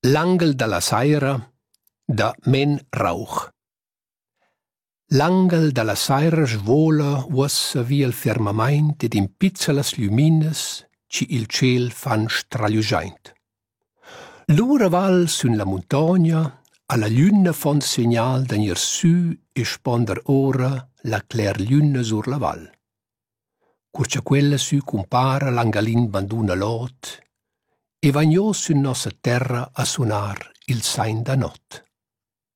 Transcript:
L'angel dalla saira da Men Rauch. L'angel dalla saira svola uossa via il firmament ed impizza las luminas ci il ciel fan stragliuschaint. L'ura val sun la montagna alla luna font segnal d'agnir su e sponder ora la clair luna sur la val. Curcia quella su compara l'angalin banduna lot e vagnò su nossa terra a sunar il sain da not.